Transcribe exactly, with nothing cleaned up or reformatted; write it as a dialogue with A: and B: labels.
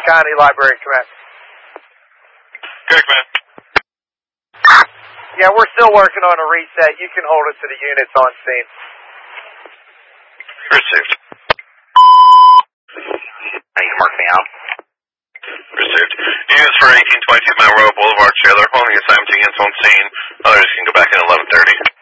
A: County Library, command.
B: Good, command.
A: Yeah, we're still working on a reset. You can hold it to the units on scene.
B: Received.
C: Can you mark me out?
B: Received. Units for eighteen twenty-two Mount Royal Boulevard, trailer, holding assignment to units on scene. Others can go back in eleven thirty.